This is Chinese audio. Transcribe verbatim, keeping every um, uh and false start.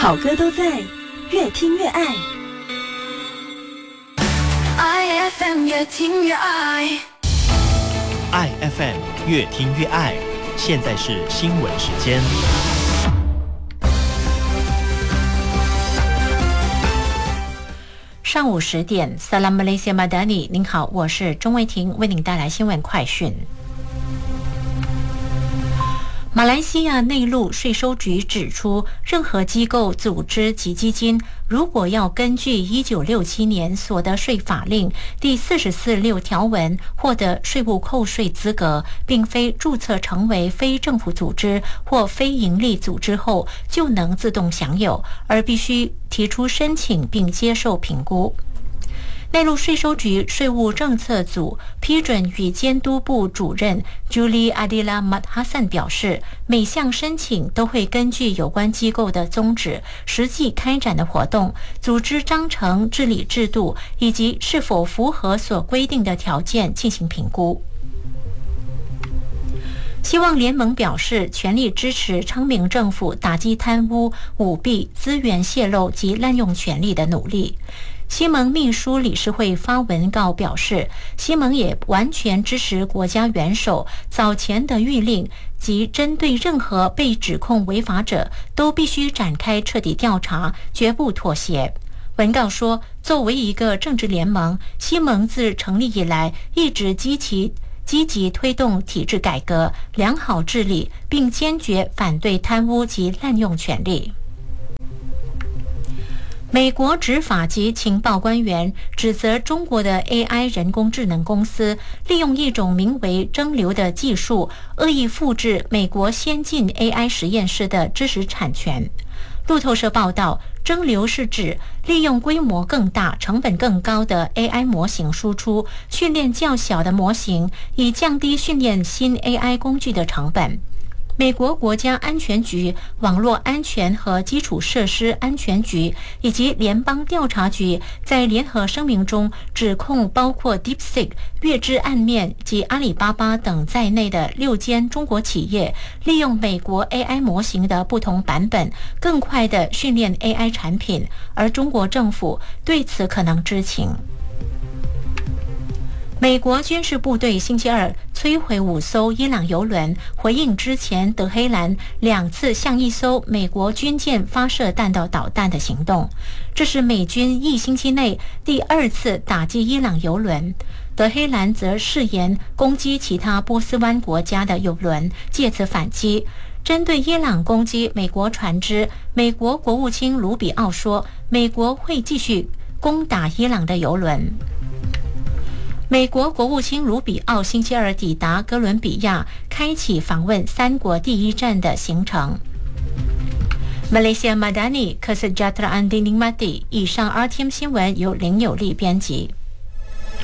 好歌都在，越听越爱。 I F M 越听越爱 ，I F M 越听越爱。现在是新闻时间。 上午十点 ，Salam Malaysia Madani， 您好，我是钟卫婷，为您带来新闻快讯。马来西亚内陆税收局指出，任何机构、组织及基金，如果要根据一九六七年所得税法令第四十四六条文获得税务扣税资格，并非注册成为非政府组织或非营利组织后就能自动享有，而必须提出申请并接受评估。内陆税收局税务政策组批准与监督部主任 Julie Adila Mat Hassan 表示，每项申请都会根据有关机构的宗旨、实际开展的活动、组织章程、治理制度以及是否符合所规定的条件进行评估。希望联盟表示，全力支持昌明政府打击贪污、舞弊、资源泄露及滥用权力的努力。希盟秘书理事会发文告表示，希盟也完全支持国家元首早前的谕令，及针对任何被指控违法者都必须展开彻底调查，绝不妥协。文告说，作为一个政治联盟，希盟自成立以来一直积极积极推动体制改革、良好治理，并坚决反对贪污及滥用权力。美国执法及情报官员指责中国的 A I 人工智能公司利用一种名为蒸馏的技术，恶意复制美国先进 A I 实验室的知识产权。路透社报道，蒸馏是指利用规模更大、成本更高的 A I 模型输出，训练较小的模型，以降低训练新 A I 工具的成本。美国国家安全局、网络安全和基础设施安全局以及联邦调查局在联合声明中指控包括 DeepSeek、月之暗面及阿里巴巴等在内的六间中国企业利用美国 A I 模型的不同版本更快地训练 A I 产品，而中国政府对此可能知情。美国军事部队星期二摧毁五艘伊朗油轮，回应之前德黑兰两次向一艘美国军舰发射弹道导弹的行动。这是美军一星期内第二次打击伊朗油轮。德黑兰则誓言攻击其他波斯湾国家的油轮，借此反击。针对伊朗攻击美国船只，美国国务卿卢比奥说，美国会继续攻打伊朗的油轮。美国国务卿卢比奥星期二抵达哥伦比亚，开启访问三国第一站的行程。Malaysia Madani Kesejahteraan Dining Mati， 以上 R T M 新闻由林有利编辑。